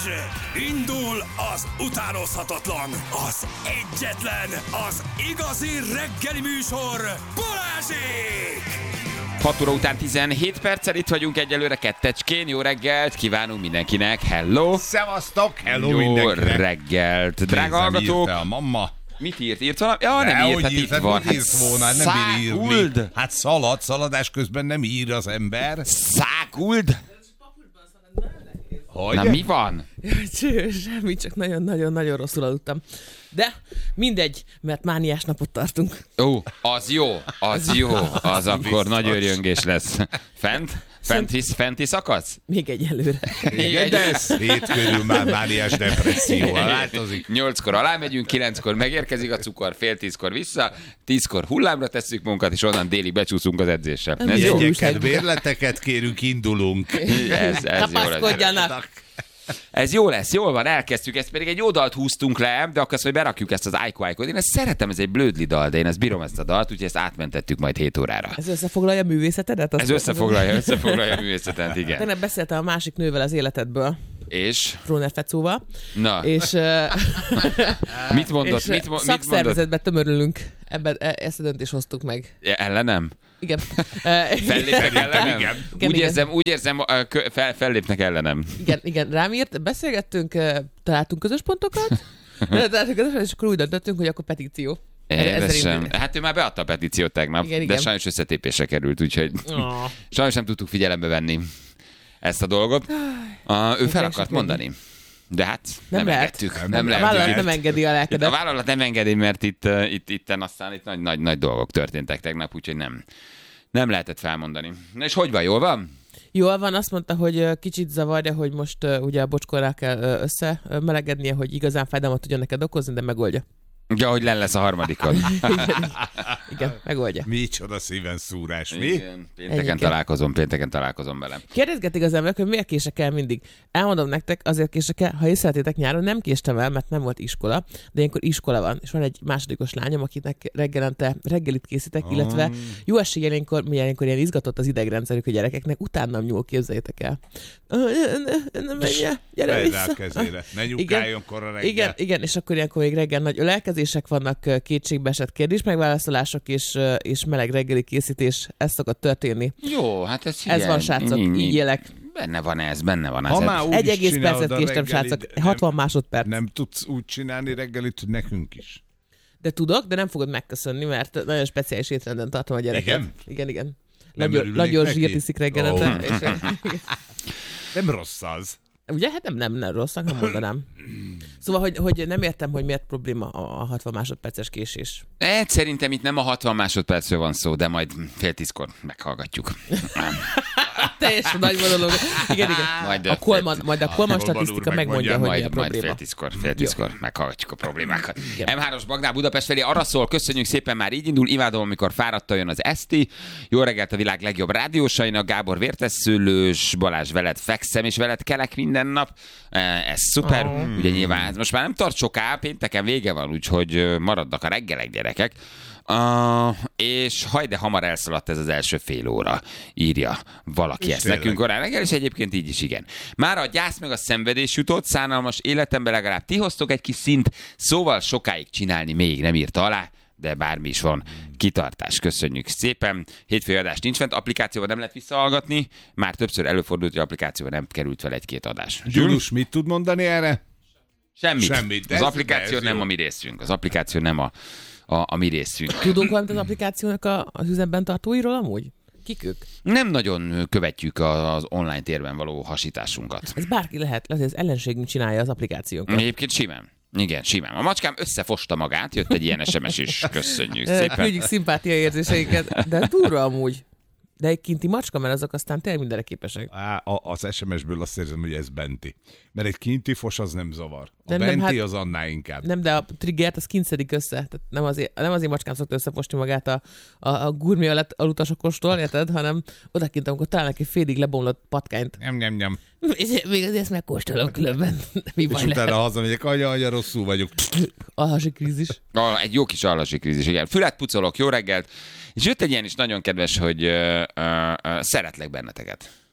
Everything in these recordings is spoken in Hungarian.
Indul az utánozhatatlan, az egyetlen, az igazi reggeli műsor, Balázsék! 6 óra után 17 perccel itt vagyunk egyelőre kettecskén. Jó reggelt kívánunk mindenkinek. Hello! Szevasztok! Hello Jó mindenkinek! reggelt! Drága hallgatók! Írta a mamma. Mit írt? Írt valami? Ja, nem írt, hát itt van. Hát volna, nem bír írni. Hát szaladás közben nem ír az ember. Száguld? Hogy? Na mi van? Semmi, csak nagyon-nagyon rosszul aludtam. De mindegy, mert mániás napot tartunk. Ó, az jó, az akkor nagy örjöngés lesz. Fenti szakadsz? Még egyelőre. Igen, de ez 7 körül már mániás depresszió, változik. 8-kor alámegyünk, 9-kor megérkezik a cukor, fél 10-kor vissza, 10-kor hullámra tesszük munkat, és onnan délig becsúszunk az edzésre. Nem Ez jó. Jegyeket, bérleteket kérünk, indulunk. Ez jó lesz. Kapaszkodjanak! Ez jó lesz, jól van, elkezdtük, ezt pedig egy jó dalt húztunk le, de akkor azt, hogy berakjuk ezt az Aiko-Aikot. Én ezt szeretem, ez egy blödli dal, de én ezt bírom ezt a dalt, úgyhogy ezt átmentettük majd 7 órára. Ez összefoglalja a művészetedet? Ez összefoglalja a művészetet, igen. Tegnap beszéltem a másik nővel az életedből. És? Róner Fecóval. Na. És, mit mondott? És mit szakszervezetben tömörülünk. Ezt a döntést hoztuk meg. Ellenem? Igen. Fellépnek ellenem? Igen. Úgy érzem, fellépnek ellenem. Igen, rám írt, beszélgettünk, találtunk közös pontokat, és akkor úgy döntöttünk, hogy akkor petíció. Hát ő már beadta a petíciót tegnap, igen. de sajnos összetépésre került, úgyhogy sajnos nem tudtuk figyelembe venni ezt a dolgot. Ő fel akart mondani. De hát nem engedtük. Nem a vállalat nem engedi a lelkedet. A vállalat nem engedi, mert itt nagy dolgok történtek tegnap, úgyhogy nem lehetett felmondani. Na és hogy van, jól van? Jól van, azt mondta, hogy kicsit zavarja, hogy most ugye a bocskorral kell összemelegednie, hogy igazán fájdalmat tudjon neked okozni, de megoldja. Ja, hogy lesz a harmadikon. Igen, megoldja. Micsoda szíven szúrás, mi? Igen, pénteken találkozom velem. Kérdezgetik az emberek, hogy miért kések el mindig. Elmondom nektek, azért kések el, ha észrevetitek, nyáron nem késtem el, mert nem volt iskola, de ilyenkor iskola van, és van egy másodikos lányom, akinek reggelente reggelit készítek, illetve jó eséllyel ilyenkor ilyen izgatott az idegrendszerük a gyerekeknek, utánam nyúl, képzeljétek el. Nem menje, gyere vissza. Ne nyugáljon korra reggel. Igen, és akkor ilyenkor még reggel nagy lelkezések vannak, kétségbeesett kérdésmegválaszolások és meleg reggeli készítés, ez szokott történni. Jó, hát ez van, srácok, így élek. Benne van ez. 1,5 percet késtem, srácok, 60 másodperc. Nem tudsz úgy csinálni reggelit, hogy nekünk is. De tudok, de nem fogod megköszönni, mert nagyon speciális étrenden tartom a gyereket. Igen? Nagyon zsírt iszik reggelente. Nem rossz az. Ugye? Hát nem rosszak, nem mondanám. Szóval, hogy nem értem, hogy miért probléma a 60 másodperces késés. Szerintem itt nem a 60 másodpercről van szó, de majd fél 10-kor meghallgatjuk. Teljesen nagy monológ. Igen. Majd a Kolman statisztika megmondja, hogy mi a probléma. Majd fél 10-kor meghallgatjuk a problémákat. M3-os Bagnál Budapest felé arra szól, köszönjük szépen, már így indul. Imádom, amikor fáradtan jön az eszti. Jó reggelt a világ legjobb rádiósainak, Gábor vértesszőlős, Balázs veled fekszem, és veled kelek minden nap. Ez szuper. Ugye nyilván most már nem tart soká, pénteken vége van, úgyhogy maradnak a reggelek, gyerekek. És de hamar elszaladt ez az első fél óra, írja valaki ezt nekünk korán reggel, és egyébként így is igen. Már a gyász meg a szenvedés jutott, szánalmas életemben legalább ti hoztok egy kis szint, szóval sokáig csinálni még nem írta alá, de bármi is van, kitartás, köszönjük szépen. Hétfői adás nincs fent, applikációban nem lehet visszahallgatni, már többször előfordult, hogy applikációban nem került fel egy-két adás. Gyulus, mit tud mondani erre? Semmit. Az applikáció nem a mi részünk. Az applikáció nem a mi részünk. Tudunk valamit az applikációnak az üzemben tartóiról amúgy? Kik ők? Nem nagyon követjük az online térben való hasításunkat. Ez bárki lehet, az ellenségünk csinálja az applikációkat. Egyébként simán. Igen, simán. A macskám összefoszta magát, jött egy ilyen SMS is, köszönjük szépen. Küldjük szimpátia érzéseinket, de durva amúgy. De egy kinti macska, mert azok aztán tényleg mindenre képesek. Az SMS-ből azt érzem, hogy ez benti. Mert egy kinti fos az nem zavar. A benti az annál inkább. Nem, de a triggert az kintszedik össze. Tehát nem azért macskám szokta összefosni magát a gurmé alutasokostól, érted? Hanem odakint, amikor találnak egy félig lebomlott patkányt. Nyom. És még azért ezt megkóstolom különben. Mi baj és utána hazamegyek, anya, rosszul vagyok. Alhasi krízis. Egy jó kis alhasi krízis, igen. Fület pucolok, jó reggelt. És jött egy ilyen is nagyon kedves, hogy szeretlek benneteket.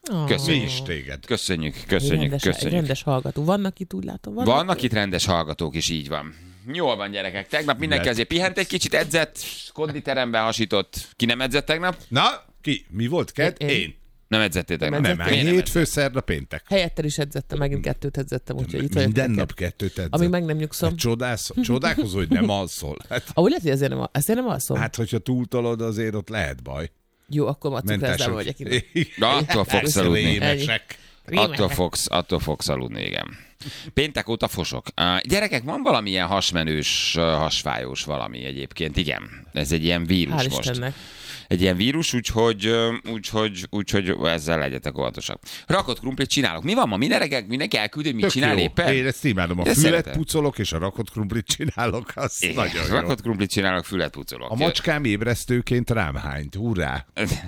Köszönjük. Mi is téged. Köszönjük. Rendes hallgató. Vannak itt, úgy látom. Vannak itt rendes hallgatók is, így van. Jól van, gyerekek. Tegnap mindenki azért pihent egy kicsit, edzett, konditeremben hasított. Ki nem edzett tegnap? Na, ki? Mi volt? Én. Nem edzettél tegnap? Nem, hétfő, szerda, péntek. Helyettel is edzettem, megint 2 edzettem, úgyhogy itt vagyok. Minden nap 2 edzett. Amíg meg nem nyugszom. Csodálkozol, hogy nem alszol. Hát, Ahogy lehet, hogy ezért nem alszom. hát, hogyha túltolod, azért ott lehet baj. Jó, akkor ma cukrászában vagyok innen. Attól fogsz aludni. Rémesek. Attól fogsz aludni, igen. Péntek óta fosok. Gyerekek, van valamilyen hasmenős, hasfájós valami egyébként, igen. Ez egy ilyen vírus Hál' most. Istennek. Egy ilyen vírus, úgyhogy ezzel legyetek óvatosak. Rakott krumplit csinálok. Mi van ma? Mindenki elküldi, hogy mit csinál éppen? Én ezt imádom. A Ezt fület szeretem. pucolok, és a rakott krumplit csinálok. Az Igen, nagyon jó. rakott krumplit csinálok, fület pucolok. A macskám ébresztőként rám hányt. Hurrá!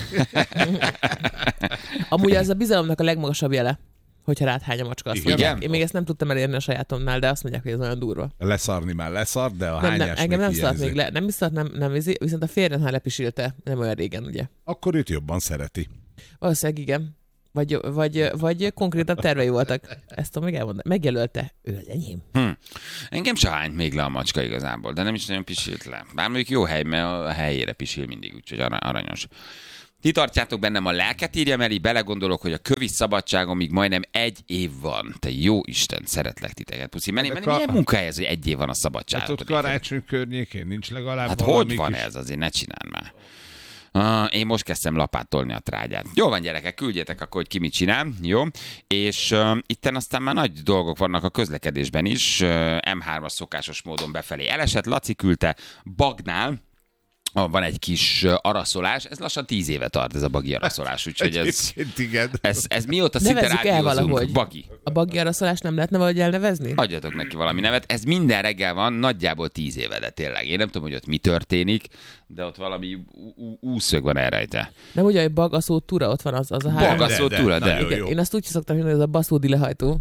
Amúgy ez a bizalomnak a legmagasabb jele, hogyha rád hány a macska. Azt Igen? mondják. Én még ezt nem tudtam elérni a sajátomnál, de azt mondják, hogy ez nagyon durva. Leszarni már leszart, de a Nem, hányás engem nem még szart hiányzik. még le. Nem is szart, nem viszont a férjem, ha lepisilte, nem olyan régen, ugye. Akkor őt jobban szereti. Valószínűleg igen. Vagy konkrétabb tervei voltak. Ezt tudom még elmondani. Megjelölte. Ő az enyém. Engem se hányt még le a macska igazából, de nem is nagyon pisilt le. Bár mondjuk jó hely, mert a helyére pisil mindig, úgyhogy aranyos. Ti tartjátok bennem a lelket, írja Meri, belegondolok, hogy a kövi szabadságomig majdnem 1 év van. Te jó Isten, szeretlek titeket, puszi. Milyen munkahely ez, hogy 1 év van a szabadság? Hát ott karácsony környékén nincs legalább Hát valami hogy van kis... ez? Azért ne csináld már. Én most kezdtem lapátolni a trágyát. Jó van, gyerekek, küldjétek akkor, hogy ki mit csinál, jó? És itten aztán már nagy dolgok vannak a közlekedésben is. M3-as szokásos módon befelé elesett. Laci küldte Bagnál, van egy kis araszolás, ez lassan 10 éve tart ez a bagi araszolás, úgyhogy ez mióta szinte Nevezzük el rádiózunk, valahogy. bagi. A bagi araszolást nem lehetne valahogy elnevezni? Adjatok neki valami nevet. Ez minden reggel van, nagyjából 10 éve, de tényleg. Én nem tudom, hogy ott mi történik, de ott valami úszög van elrejte. Nem ugye, hogy bagaszó tura, ott van az a három. Bagaszó tura, de. nagyon jó. Én azt úgy szoktam mondani, hogy ez a baszódi lehajtó.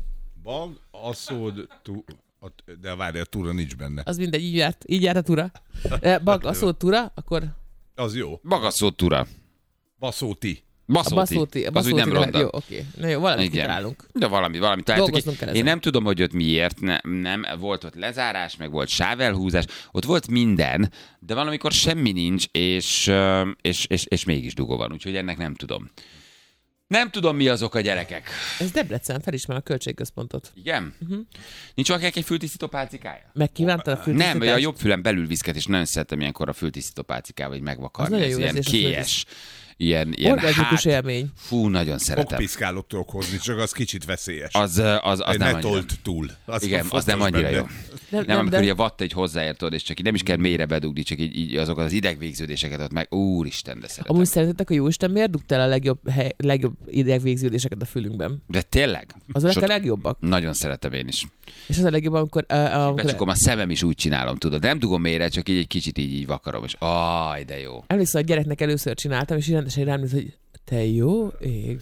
De várj, a túra nincs benne. Az mindegy, így járt a tura. Bagaszó tura, akkor Az jó. Bagaszó tura. Baszóti. Baszóti. Az úgy nem ronda. Jó, oké. Na jó, valamit kitalálunk. De valami találtuk. Dolgoznunk kell ezen. Én nem tudom, hogy ott miért nem. Volt ott lezárás, meg volt sávelhúzás, ott volt minden, de valamikor semmi nincs, és mégis dugó van, úgyhogy ennek nem tudom. Nem tudom, mi azok a gyerekek. Ez Debrecen, felismer a költségközpontot. Igen? Nincs valakinek egy fültisztító pálcikája? Megkívántad a fültisztítást? Nem, a jobb fülem belül viszket, és nagyon szeretem ilyenkor a fültisztító pálcikával, hogy megvakarni. Az nagyon Ez jó ilyen érzés, kélyes. Ilyen orgazmikus élmény. Fú, nagyon szeretem. Okpiszkálót tudok hozni, csak az kicsit veszélyes. Az nem ne annyira. tolt túl. Igen, az nem annyira jó. Nem, amikor ugye vatt egy hozzáértod, és csak így nem is kell mélyre bedugni, csak így azokat az idegvégződéseket ott meg. Úristen, de szeretem. Amúgy szerintetek, a Jóisten miért dugta el a legjobb idegvégződéseket a fülünkben? De tényleg? Azok a legjobbak. Nagyon szeretem én is. És az a legjobb, amikor... Becsukom a szemem is úgy csinálom, tudod. Nem dugom mélyre, csak így egy kicsit így vakarom, és de jó. Emlékszem, a gyereknek először csináltam, és így rendesen rám néz, hogy te jó ég.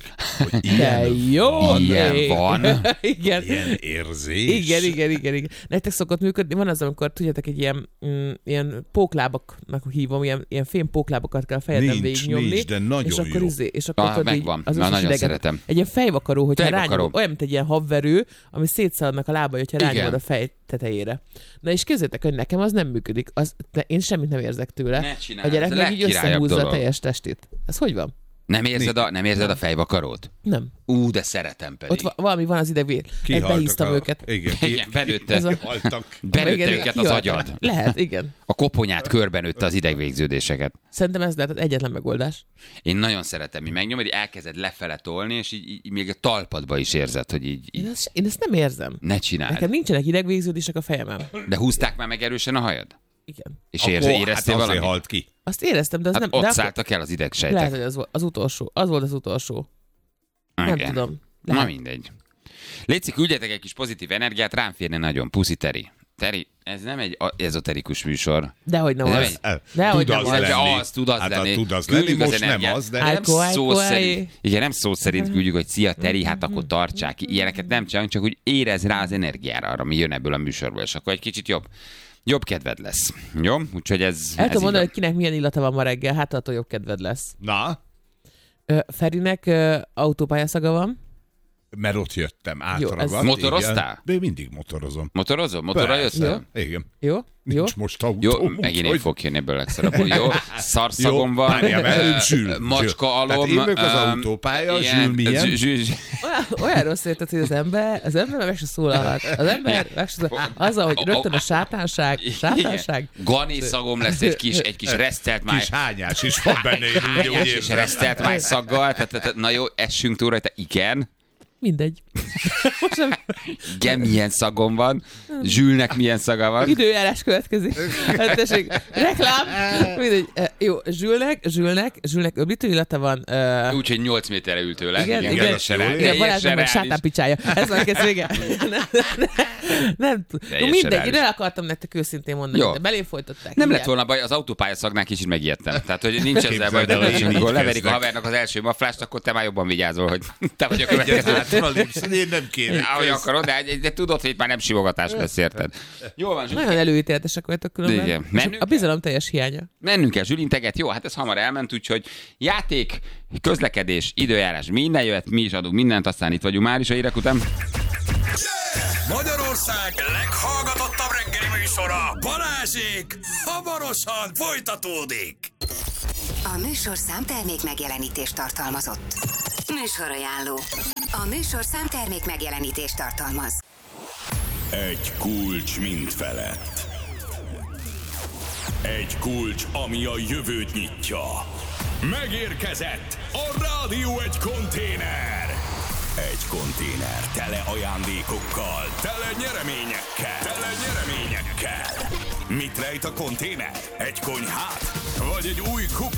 Te jó Ilyen ég. van. Igen. Ilyen érzés. Igen. Nektek szokott működni? Van az, amikor tudjátok, egy ilyen póklábaknak hívom, ilyen fém póklábakat kell a fejeden végignyomni. Nincs, de nagyon és akkor jó. És akkor tudod, megvan. az Na, összes nagyon ideget- szeretem. Egy ilyen fejvakaró, hogyha Fejvakaró. rányomod, olyan, mint egy ilyen habverő, ami szétszaladnak a lábai, hogyha Igen. rányomod a fej tetejére. Na és képzeljétek, hogy nekem az nem működik. De én semmit nem érzek tőle. Ne A csináld, gyerek ez a meg így legkirályabb összehúzza a dolog. teljes testét. Ez hogy van? Nem érzed a fejvakarót? Nem. De szeretem pedig. Ott valami van az idegvér. Kihaltak Behíztam őket. Igen, Igen, benőtte, Ez a- kihaltak. benőtte Igen, őket az kihaltak. agyad. Lehet, igen. A koponyát körbenőtte az idegvégződéseket. Szerintem ez lehet az egyetlen megoldás. Én nagyon szeretem, mi megnyomod, elkezded lefele tolni, és így még a talpadba is érzed, hogy így Én ezt nem érzem. ne csináld. Nekem nincsenek idegvégződések a fejemben. De húzták már meg erősen a hajad? Igen. És Akkor éreztél hát azért valamit? halt ki. Azt éreztem, de az Hát nem... ott de szálltak el az lehet, idegsejtek. hogy az volt az utolsó. Az volt az utolsó. Nem Igen. tudom. Na Lehet. mindegy. Léci, küldjetek egy kis pozitív energiát, rám férne nagyon. Puszi, Teri. Teri, ez nem egy ezoterikus műsor. Dehogy nem Nem az. egy- Dehogy Tud nem az az. lenni. Tud az Hát, lenni. tud az Küldjük lenni, az most nem energiát. az, de- Nem Ájkó, szó ájkó, szerint. áj. Igen, nem szó szerint küldjük, hogy szia Teri, hát akkor tartsák ki. Ilyeneket nem csinálunk, csak úgy érez rá az energiára, arra, mi jön ebből a műsorból, és akkor egy kicsit jobb kedved lesz. Jó? Úgyhogy ez El ez tudom így mondani, van. hogy kinek milyen illata van ma reggel, hát attól jobb kedved lesz. Na, Ferinek autópályaszaga van. Mert ott jöttem, átragadt. Jó, motoroztál? Én mindig motorozom. Motorozom? Motorra jöttem? Igen. Jó? Nincs most autóm. Jó, megint én fog jönni ebből egyszer. Jó, szarszagom van, macska alom. Tehát én vagyok az autópálya, Zsül milyen? Olyan rossz érted, hogy az ember meg se szólalhat. Az ember meg se szólalhat. Azzal, hogy rögtön a sátánság. Gani szagom lesz egy kis resztelt máj. Kis hányás is van benne, én úgy Hányás és resztelt máj szaggal. Tehát, na jó, essünk túl rajta. Igen. Mindegy. Igen, milyen szagom van. Zsülnek milyen szaga van. Időjárás következik. Tessék, reklám. Mindegy. Jó, Zsülnek öblítő illata van. Úgyhogy 8 méterre ül tőle. Igen, Balázsnak meg sátánpicsája. Ez van kész vége. Nem tudom. Mindegy, én el akartam nektek őszintén mondani, de belém folytották. Nem lett volna baj, az autópályaszagnál kicsit megijedtem. Tehát, hogy nincs ezzel baj, de amikor leverik a havernak az első maflást, akkor te már jobban vigyázol, hogy te vagy a következő. Én nem kéne. Ahogy akarod, de tudod, hogy itt már nem simogatás lesz, érted? Jól van, nagyon előítéletesek vagytok különben. Igen. A bizalom teljes hiánya. Mennünk kell, Zsülinteget. Jó, hát ez hamar elment, úgyhogy játék, közlekedés, időjárás, minden jöhet, mi is adunk mindent, aztán itt vagyunk már is a hírek után. Magyarország leghallgatottabb reggeli műsora, Balázsék, hamarosan folytatódik. A műsor számtermék megjelenítést tartalmazott. Műsorajánló. A műsor számtermék megjelenítést tartalmaz. Egy kulcs mind felett. Egy kulcs, ami a jövőt nyitja. Megérkezett a Rádió egy konténer. Egy konténer tele ajándékokkal, tele nyereményekkel. Mit rejt a konténer? Egy konyhát? Vagy egy új